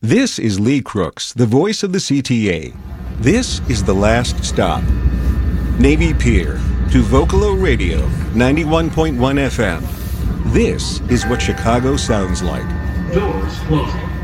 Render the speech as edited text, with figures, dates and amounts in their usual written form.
This is Lee Crooks, the voice of the CTA. This is The Last Stop. Navy Pier to Vocalo Radio, 91.1 FM. This is what Chicago sounds like. Doors closing.